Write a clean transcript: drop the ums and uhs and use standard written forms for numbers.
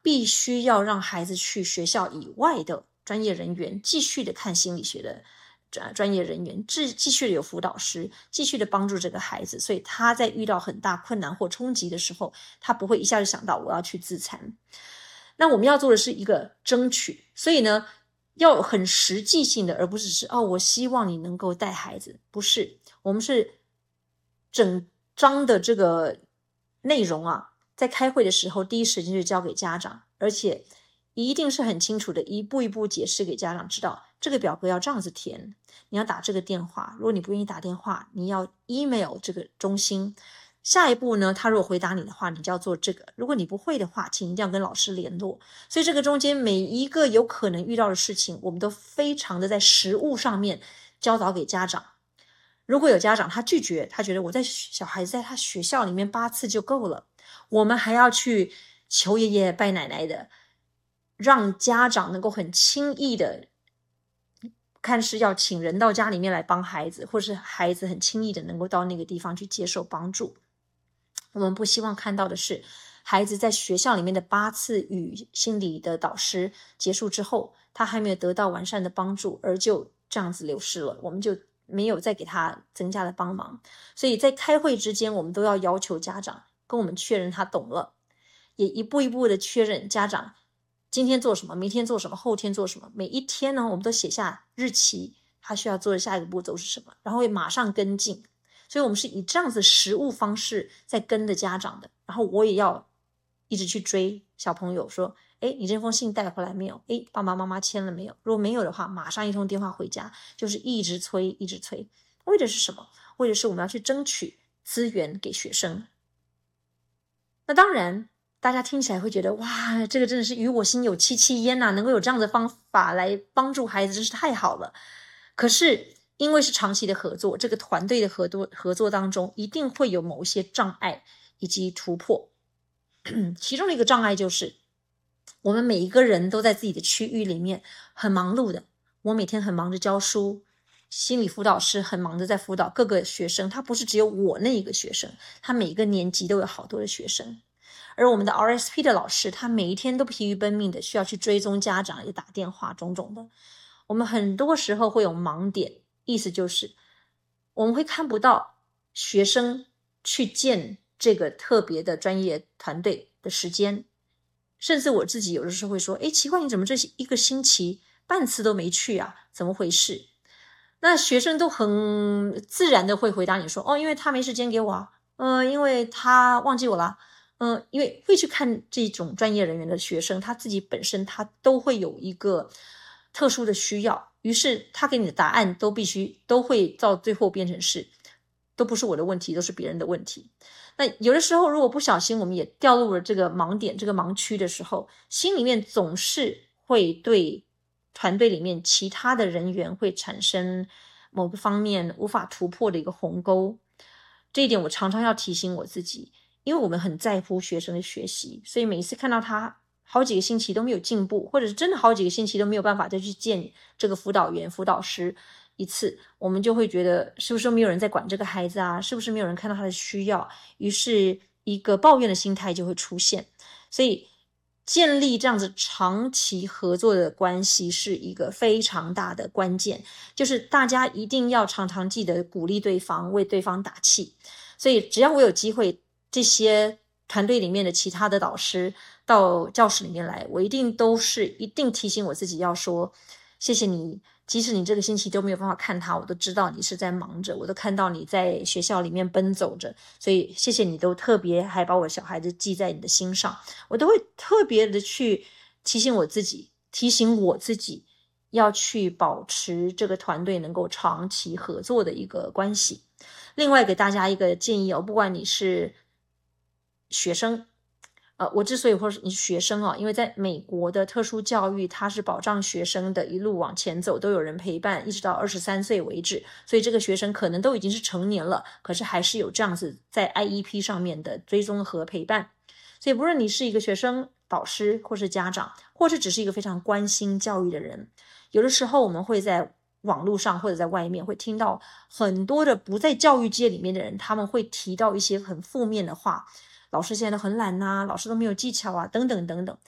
必须要让孩子去学校以外的专业人员继续的看心理学的专业人员，继续的有辅导师，继续的帮助这个孩子，所以他在遇到很大困难或冲击的时候，他不会一下就想到我要去自残。那我们要做的是一个争取，所以呢要很实际性的，而不是我希望你能够带孩子，不是，我们是整章的这个内容啊，在开会的时候第一时间就交给家长，而且一定是很清楚的一步一步解释给家长知道，这个表格要这样子填，你要打这个电话，如果你不愿意打电话，你要 email 这个中心，下一步呢，他如果回答你的话，你就要做这个，如果你不会的话，请一定要跟老师联络。所以这个中间每一个有可能遇到的事情，我们都非常的在实务上面教导给家长。如果有家长他拒绝，他觉得我在小孩子在他学校里面8次就够了，我们还要去求爷爷拜奶奶的，让家长能够很轻易的看是要请人到家里面来帮孩子，或是孩子很轻易的能够到那个地方去接受帮助。我们不希望看到的是孩子在学校里面的8次与心理的导师结束之后，他还没有得到完善的帮助，而就这样子流失了，我们就没有再给他增加的帮忙。所以在开会之间，我们都要要求家长跟我们确认他懂了，也一步一步的确认家长今天做什么，明天做什么，后天做什么，每一天呢我们都写下日期，他需要做的下一个步骤是什么，然后会马上跟进。所以我们是以这样子实务方式在跟着家长的，然后我也要一直去追小朋友说，你这封信带回来没有？爸爸妈妈签了没有？如果没有的话，马上一通电话回家，就是一直催一直催。为的是什么？为的是我们要去争取资源给学生。那当然大家听起来会觉得，哇，这个真的是与我心有戚戚焉啊，能够有这样的方法来帮助孩子真是太好了。可是因为是长期的合作，这个团队的合作当中一定会有某一些障碍以及突破。其中的一个障碍就是我们每一个人都在自己的区域里面很忙碌的，我每天很忙着教书，心理辅导师很忙着在辅导各个学生，他不是只有我那一个学生，他每一个年级都有好多的学生。而我们的 RSP 的老师，他每一天都疲于奔命的需要去追踪家长，也打电话种种的。我们很多时候会有盲点，意思就是我们会看不到学生去见这个特别的专业团队的时间，甚至我自己有的时候会说，奇怪，你怎么这一个星期半次都没去啊？怎么回事？那学生都很自然的会回答你说，因为他没时间给我啊，因为他忘记我了。因为会去看这种专业人员的学生，他自己本身他都会有一个特殊的需要，于是他给你的答案都会到最后变成是都不是我的问题，都是别人的问题。那有的时候如果不小心我们也掉入了这个盲点，这个盲区的时候，心里面总是会对团队里面其他的人员会产生某个方面无法突破的一个鸿沟。这一点我常常要提醒我自己，因为我们很在乎学生的学习，所以每一次看到他好几个星期都没有进步，或者是真的好几个星期都没有办法再去见这个辅导员辅导师一次，我们就会觉得是不是没有人在管这个孩子啊，是不是没有人看到他的需要，于是一个抱怨的心态就会出现。所以建立这样子长期合作的关系是一个非常大的关键，就是大家一定要常常记得鼓励对方，为对方打气。所以只要我有机会，这些团队里面的其他的导师到教室里面来，我一定提醒我自己要说，谢谢你，即使你这个星期都没有办法看他，我都知道你是在忙着，我都看到你在学校里面奔走着，所以谢谢你都特别还把我小孩子记在你的心上，我都会特别的去提醒我自己要去保持这个团队能够长期合作的一个关系。另外给大家一个建议不管你是学生，我之所以或者你是学生因为在美国的特殊教育，它是保障学生的一路往前走，都有人陪伴，一直到23岁为止，所以这个学生可能都已经是成年了，可是还是有这样子在 IEP 上面的追踪和陪伴。所以不论你是一个学生、导师，或是家长，或是只是一个非常关心教育的人，有的时候我们会在网络上或者在外面会听到很多的不在教育界里面的人，他们会提到一些很负面的话，老师现在都很懒啊，老师都没有技巧啊，等等等等。